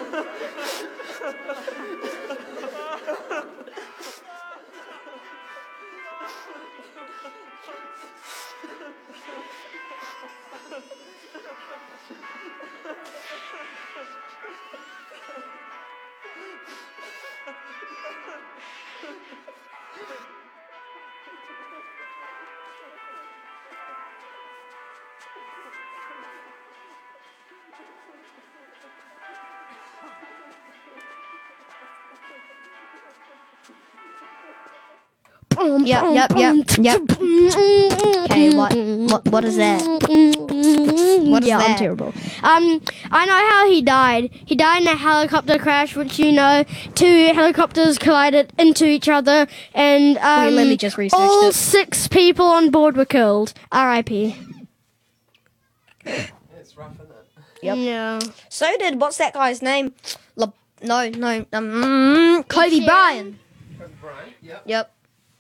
Yep. Okay, what is that? What is that? I'm terrible. I know how he died. He died in a helicopter crash, which, you know, two helicopters collided into each other, and Wait, let me just research all this. 6 people on board were killed. R.I.P. It's rough, isn't it? Yep. Yeah. So did, what's that guy's name? Kobe Bryant. Brian, yep. Yep.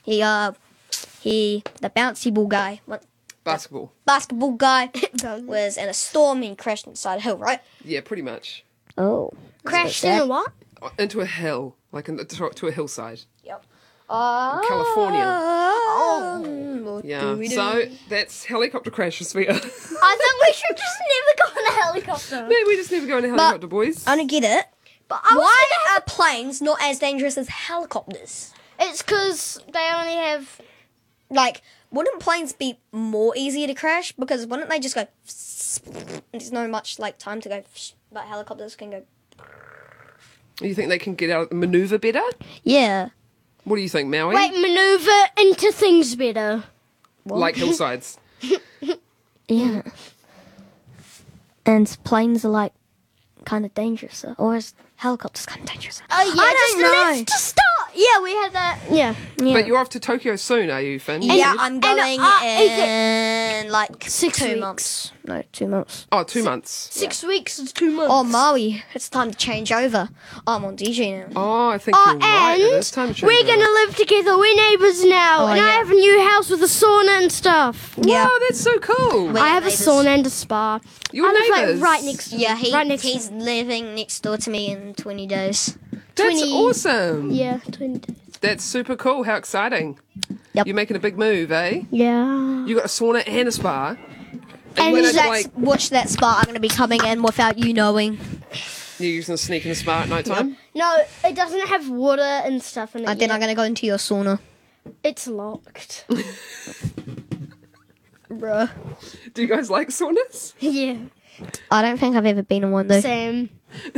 He, the bouncy ball guy, basketball guy, was in a storm and crashed inside a hill, right? Yeah, pretty much. Oh. Crashed in a what? Into a hill, like to a hillside. Yep. California. Oh. Yeah, so that's helicopter crashes for you. I think we should just never go on a helicopter. Man, we just never go in a helicopter, boys. I don't get it. But Why are planes not as dangerous as helicopters? It's because they only have... Like, wouldn't planes be more easier to crash? Because wouldn't they just go... There's no much, like, time to go... But helicopters can go... You think they can get out maneuver better? Yeah. What do you think, Maui? Like, maneuver into things better. Like hillsides. Yeah. And planes are, like, kind of dangerous. Or is helicopters kind of dangerous? Oh, yeah. I don't know. Let's just start. Yeah, we had that. Yeah. But you're off to Tokyo soon, are you, Finn? Yeah, I'm going in, like, 6 2 weeks. months. No, 2 months. Oh, 2 months. 6 weeks is 2 months. Oh, Maui, it's time to change over. I'm on DJ now. Oh, I think you're right. It is time to change we're over. going to live together. We're neighbours now. Oh, and I yeah. have a new house with a sauna and stuff. Yeah. Wow, that's so cool. Wait. I have a neighbours. sauna and a spa. Your I live neighbours. like right next to Yeah, right next he's to living next door to me in 20 days. That's 20 awesome. Yeah, 20 days. That's super cool. How exciting. Yep. You're making a big move, eh? Yeah. You got a sauna and a spa. And you're that's gonna, like, Watch that spot. I'm going to be coming in without you knowing. you're using a sneak in the spa at night time? No, it doesn't have water and stuff in it. And then I'm going to go into your sauna. It's locked. Bruh. Do you guys like saunas? Yeah. I don't think I've ever been in one though. Same.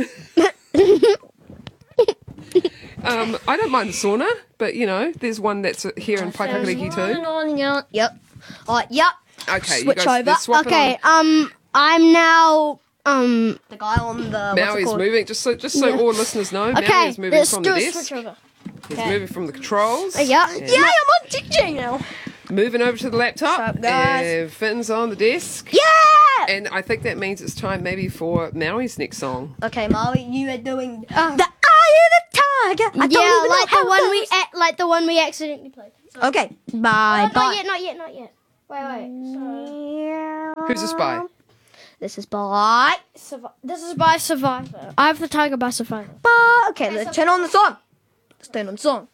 I don't mind the sauna, but you know, there's one that's here in Paikakariki too. Yep. Yep. Okay, Switch you guys, over. they're swapping Okay, on. I'm now The guy on the... Maui's moving, just so all listeners know, okay. Maui's moving Let's from do the a desk. switch over. He's moving from the controls. Yeah. and Yeah, I'm on DJ now. Moving over to the laptop. What's up, guys? And Finn's on the desk. Yeah! And I think that means it's time maybe for Maui's next song. Okay, Maui, you are doing the Eye of the Tiger. I don't even know like how the it one goes. like the one we accidentally played. So, Okay, bye, bye. Not yet. Wait. Who's this by? This is bye. This is by Survivor. I have the Tiger by Survivor. Bye. Okay, let's turn on the song. Let's turn on the song.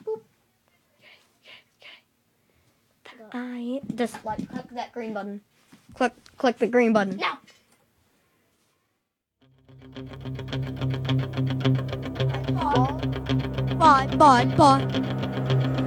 Just like click that green button. Click the green button. Now. Bye.